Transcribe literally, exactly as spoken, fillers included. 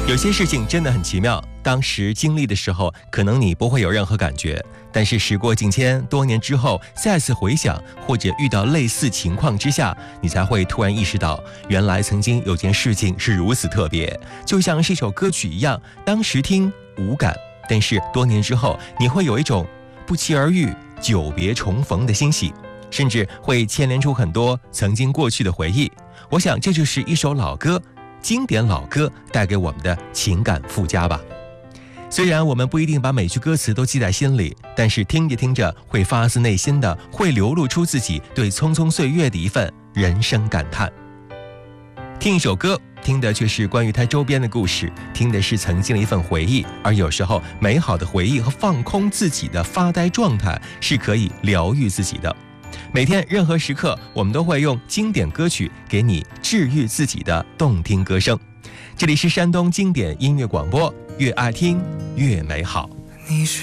有些事情真的很奇妙，当时经历的时候，可能你不会有任何感觉，但是时过境迁，多年之后再次回想，或者遇到类似情况之下，你才会突然意识到，原来曾经有件事情是如此特别，就像是一首歌曲一样，当时听无感，但是多年之后，你会有一种不期而遇、久别重逢的欣喜，甚至会牵连出很多曾经过去的回忆。我想这就是一首老歌，经典老歌带给我们的情感附加吧。虽然我们不一定把每句歌词都记在心里，但是听着听着会发自内心的，会流露出自己对匆匆岁月的一份人生感叹。听一首歌，听的却是关于它周边的故事，听的是曾经的一份回忆，而有时候美好的回忆和放空自己的发呆状态是可以疗愈自己的。每天任何时刻，我们都会用经典歌曲给你治愈自己的动听歌声。这里是山东经典音乐广播，越爱听越美好。 你是